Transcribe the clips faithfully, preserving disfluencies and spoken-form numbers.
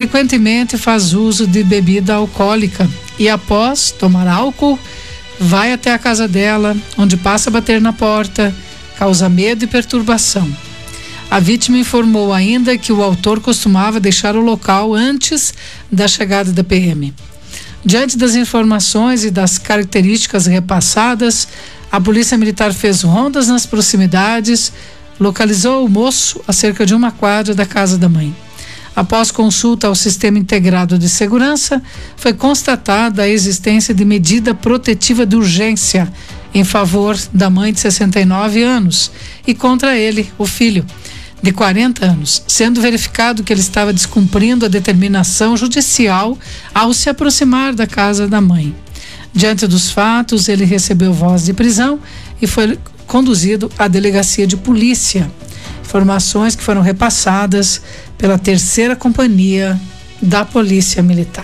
frequentemente faz uso de bebida alcoólica e, após tomar álcool, vai até a casa dela, onde passa a bater na porta, causa medo e perturbação. A vítima informou ainda que o autor costumava deixar o local antes da chegada da P M. Diante das informações e das características repassadas, a Polícia Militar fez rondas nas proximidades, localizou o moço a cerca de uma quadra da casa da mãe. Após consulta ao Sistema Integrado de Segurança, foi constatada a existência de medida protetiva de urgência em favor da mãe de sessenta e nove anos e contra ele, o filho, de quarenta anos, sendo verificado que ele estava descumprindo a determinação judicial ao se aproximar da casa da mãe. Diante dos fatos, ele recebeu voz de prisão e foi conduzido à delegacia de polícia. Informações que foram repassadas pela terceira companhia da Polícia Militar.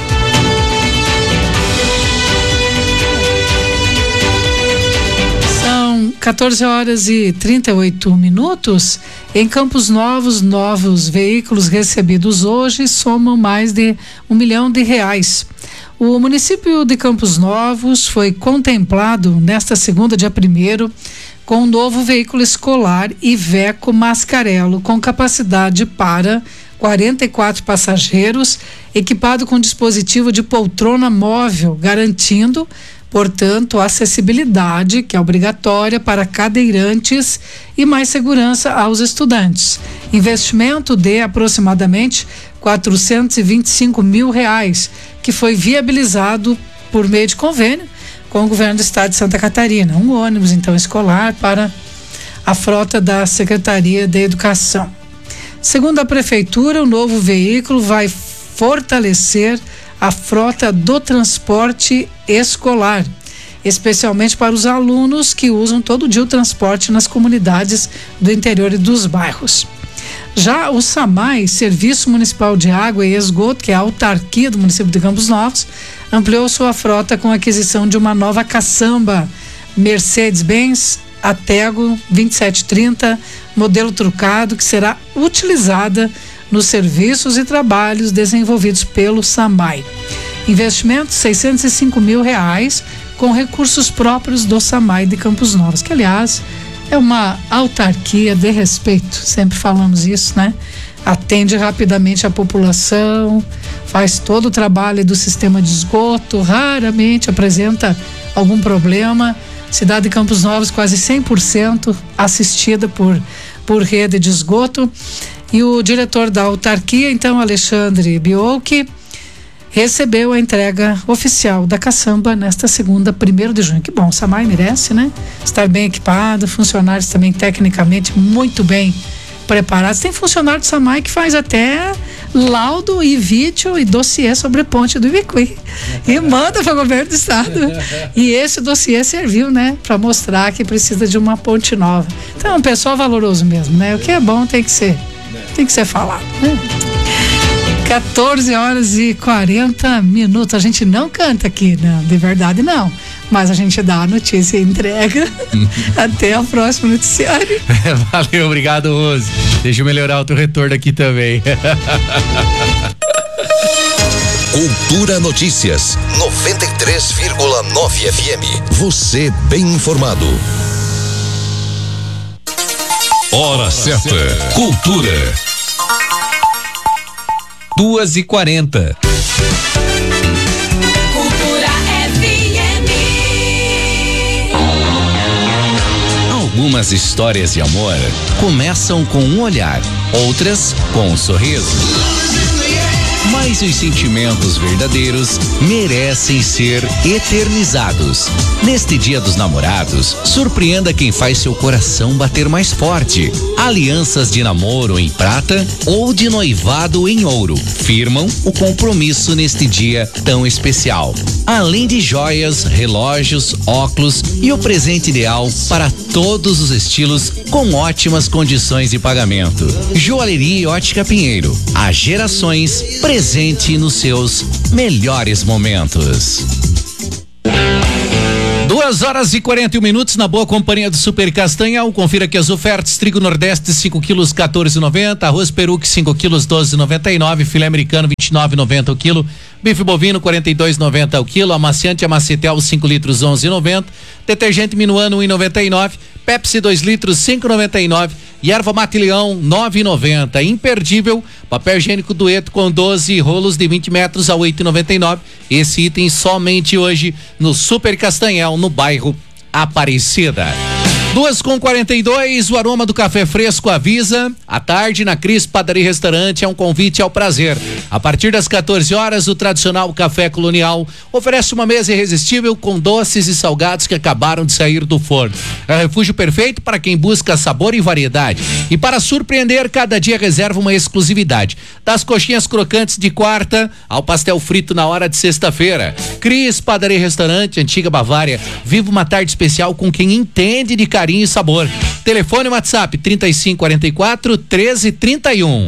São quatorze horas e trinta e oito minutos. Em Campos Novos, novos veículos recebidos hoje somam mais de um milhão de reais. O município de Campos Novos foi contemplado nesta segunda, dia primeiro, com um novo veículo escolar Iveco Mascarello, com capacidade para quarenta e quatro passageiros, equipado com dispositivo de poltrona móvel, garantindo, portanto, acessibilidade, que é obrigatória para cadeirantes, e mais segurança aos estudantes. Investimento de aproximadamente quatrocentos e vinte e cinco mil reais, que foi viabilizado por meio de convênio com o governo do estado de Santa Catarina. Um ônibus, então, escolar para a frota da Secretaria de Educação. Segundo a Prefeitura, o novo veículo vai fortalecer a frota do transporte escolar, especialmente para os alunos que usam todo dia o transporte nas comunidades do interior e dos bairros. Já o SAMAI, Serviço Municipal de Água e Esgoto, que é a autarquia do município de Campos Novos, ampliou sua frota com a aquisição de uma nova caçamba Mercedes-Benz Atego vinte e sete trinta, modelo trucado, que será utilizada nos serviços e trabalhos desenvolvidos pelo SAMAI. Investimento seiscentos e cinco mil reais, com recursos próprios do SAMAI de Campos Novos, que, aliás, é uma autarquia de respeito, sempre falamos isso, né? Atende rapidamente a população, faz todo o trabalho do sistema de esgoto, raramente apresenta algum problema. Cidade de Campos Novos quase cem por cento assistida por, por rede de esgoto. E o diretor da autarquia, então, Alexandre Biolchi, recebeu a entrega oficial da caçamba nesta segunda, primeiro de junho. Que bom, o SAMAI merece, né? Estar bem equipado, funcionários também tecnicamente muito bem preparados. Tem funcionário do SAMAI que faz até laudo e vídeo e dossiê sobre a ponte do Ibiqui e manda para o governo do estado. E esse dossiê serviu, né, para mostrar que precisa de uma ponte nova. Então é um pessoal valoroso mesmo, né? O que é bom tem que ser, tem que ser falado, né? quatorze horas e quarenta minutos. A gente não canta aqui, não, de verdade não. Mas a gente dá a notícia e entrega. Até o próximo noticiário. Valeu, obrigado, Rose. Deixa eu melhorar o teu retorno aqui também. Cultura Notícias, noventa e três vírgula nove F M. Você bem informado. Hora certa. Cultura. Duas e quarenta. Cultura F M. Algumas histórias de amor começam com um olhar, outras com um sorriso. Mas os sentimentos verdadeiros merecem ser eternizados. Neste Dia dos Namorados, surpreenda quem faz seu coração bater mais forte. Alianças de namoro em prata ou de noivado em ouro firmam o compromisso neste dia tão especial. Além de joias, relógios, óculos e o presente ideal para todos os estilos com ótimas condições de pagamento. Joalheria e Ótica Pinheiro. Há gerações presente nos seus melhores momentos. Duas horas e quarenta e um minutos na boa companhia do Super Castanhal. Confira aqui as ofertas: trigo Nordeste cinco quilos quatorze e noventa, arroz Peruque cinco quilos doze e noventa e nove, filé americano vinte e nove e noventa o quilo, bife bovino quarenta e dois e noventa o quilo, amaciante Amacetel cinco litros onze e noventa, detergente Minuano um e noventa e nove, Pepsi dois litros cinco e noventa e nove e erva mate leão nove e noventa. Imperdível papel higiênico Dueto com doze rolos de vinte metros a oito e noventa e nove. Esse item somente hoje no Super Castanhal, no bairro Aparecida. Duas com quarenta e dois, o aroma do café fresco avisa. À tarde, na Cris Padaria e Restaurante, é um convite ao prazer. A partir das quatorze horas, o tradicional café colonial oferece uma mesa irresistível com doces e salgados que acabaram de sair do forno. É o refúgio perfeito para quem busca sabor e variedade. E para surpreender, cada dia reserva uma exclusividade. Das coxinhas crocantes de quarta ao pastel frito na hora de sexta-feira. Cris Padaria e Restaurante, Antiga Bavária. Viva uma tarde especial com quem entende de carinho e sabor. Telefone e WhatsApp trinta e cinco quarenta e quatro treze trinta e um.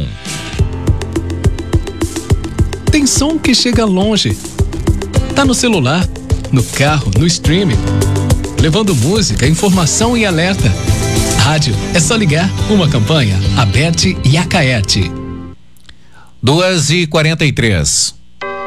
Tem som que chega longe. Tá no celular, no carro, no streaming, levando música, informação e alerta. Rádio, é só ligar. Uma campanha, Abete e Acaete. Duas e quarenta e três.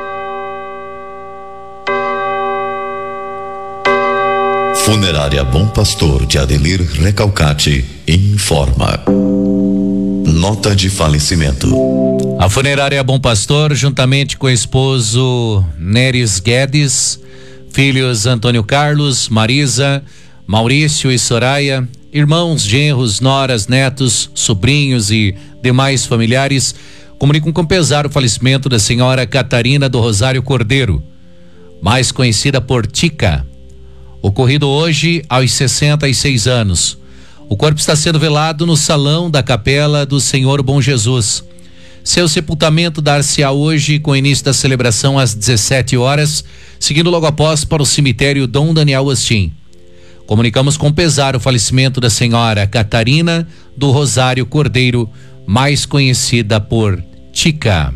Funerária Bom Pastor de Adelir Recalcati informa. Nota de falecimento. A Funerária Bom Pastor, juntamente com o esposo Neres Guedes, filhos Antônio Carlos, Marisa, Maurício e Soraya, irmãos, genros, noras, netos, sobrinhos e demais familiares, comunicam com pesar o falecimento da senhora Catarina do Rosário Cordeiro, mais conhecida por Tica, ocorrido hoje aos sessenta e seis anos. O corpo está sendo velado no salão da Capela do Senhor Bom Jesus. Seu sepultamento dar-se-á hoje com o início da celebração às dezessete horas, seguindo logo após para o cemitério Dom Daniel Astim. Comunicamos com pesar o falecimento da senhora Catarina do Rosário Cordeiro, mais conhecida por Tica.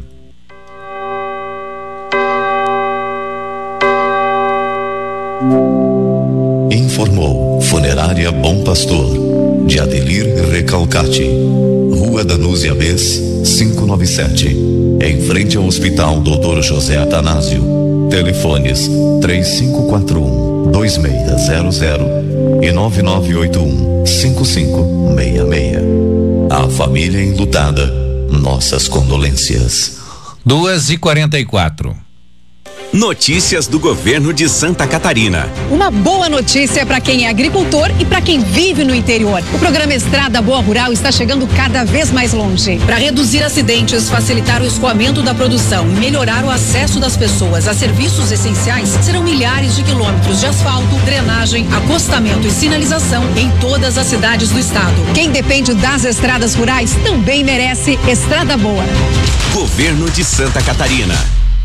Informou Funerária Bom Pastor de Adelir Recalcati, Rua Danúzia Bess, quinhentos e noventa e sete, em frente ao Hospital doutor José Atanásio. Telefones três cinco quatro um, dois seis zero zero e nove nove oito um, cinco cinco seis seis. A família enlutada, nossas condolências. Duas e quarenta e quatro. Notícias do governo de Santa Catarina. Uma boa notícia para quem é agricultor e para quem vive no interior. O programa Estrada Boa Rural está chegando cada vez mais longe. Para reduzir acidentes, facilitar o escoamento da produção e melhorar o acesso das pessoas a serviços essenciais, serão milhares de quilômetros de asfalto, drenagem, acostamento e sinalização em todas as cidades do estado. Quem depende das estradas rurais também merece Estrada Boa. Governo de Santa Catarina.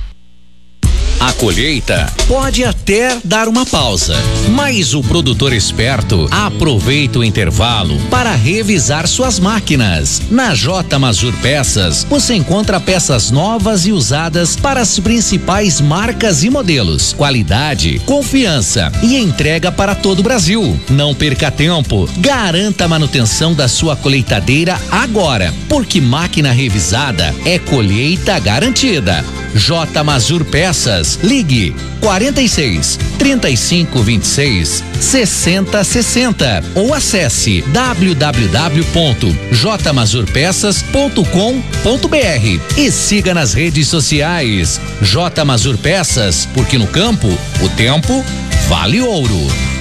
A colheita pode até dar uma pausa, mas o produtor esperto aproveita o intervalo para revisar suas máquinas. Na J Mazur Peças, você encontra peças novas e usadas para as principais marcas e modelos, qualidade, confiança e entrega para todo o Brasil. Não perca tempo, garanta a manutenção da sua colheitadeira agora, porque máquina revisada é colheita garantida. J Mazur Peças, ligue quarenta e seis, trinta e cinco, vinte e seis, sessenta, sessenta ou acesse w w w ponto j mazur peças ponto com ponto b r e siga nas redes sociais. J Mazur Peças, porque no campo o tempo vale ouro.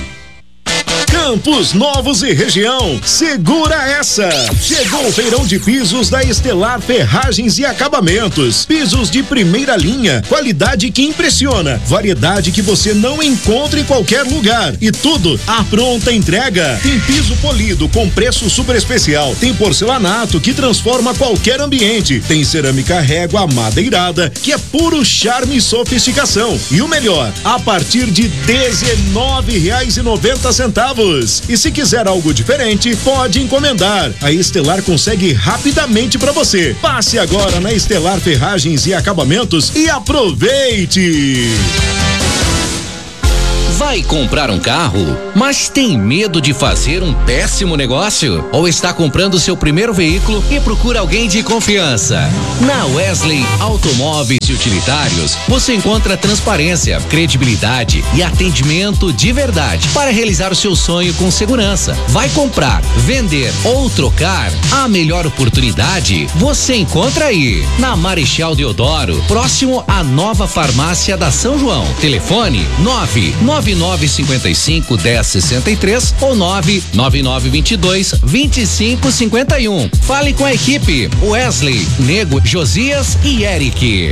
Campos Novos e região, segura essa! Chegou o feirão de pisos da Estelar Ferragens e Acabamentos. Pisos de primeira linha, qualidade que impressiona, variedade que você não encontra em qualquer lugar e tudo à pronta entrega. Tem piso polido com preço super especial, tem porcelanato que transforma qualquer ambiente, tem cerâmica régua madeirada que é puro charme e sofisticação. E o melhor, a partir de dezenove reais e noventa centavos. E se quiser algo diferente, pode encomendar. A Estelar consegue rapidamente para você. Passe agora na Estelar Ferragens e Acabamentos e aproveite! Vai comprar um carro, mas tem medo de fazer um péssimo negócio? Ou está comprando seu primeiro veículo e procura alguém de confiança? Na Wesley Automóveis e Utilitários, você encontra transparência, credibilidade e atendimento de verdade para realizar o seu sonho com segurança. Vai comprar, vender ou trocar? A melhor oportunidade você encontra aí, na Marechal Deodoro, próximo à nova farmácia da São João. Telefone nove nove nove cinco cinco, um zero seis três ou nove nove nove dois dois, vinte e cinco cinquenta e um. Fale com a equipe Wesley, Nego, Josias e Eric.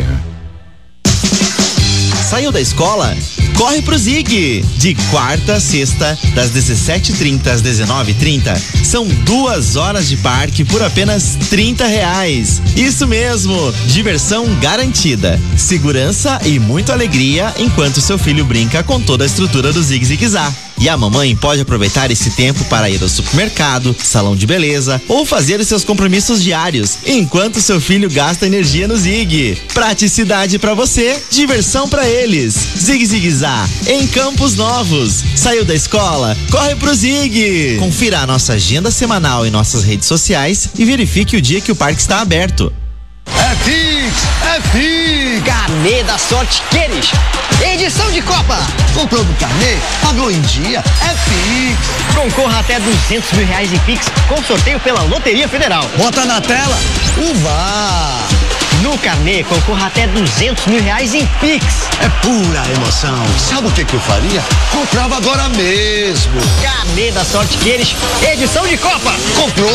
Saiu da escola? Corre pro Zig! De quarta a sexta, das dezessete e trinta às dezenove e trinta, são duas horas de parque por apenas trinta reais. Isso mesmo, diversão garantida, segurança e muita alegria enquanto seu filho brinca com toda a estrutura do Zig Zig Zá. E a mamãe pode aproveitar esse tempo para ir ao supermercado, salão de beleza ou fazer os seus compromissos diários, enquanto seu filho gasta energia no Zig. Praticidade para você, diversão para eles. Zig Zig Zá, em Campos Novos. Saiu da escola? Corre pro Zig! Confira a nossa agenda semanal em nossas redes sociais e verifique o dia que o parque está aberto. É Pix, é Pix! Carnê da Sorte Queres, edição de Copa. Comprou no carnê, pagou em dia, é Pix. Concorra até duzentos mil reais em Pix com sorteio pela Loteria Federal. Bota na tela, uva! No carnê, concorra até duzentos mil reais em Pix. É pura emoção. Sabe o que que eu faria? Comprava agora mesmo. Carnê da Sorte Queres, edição de Copa. Comprou,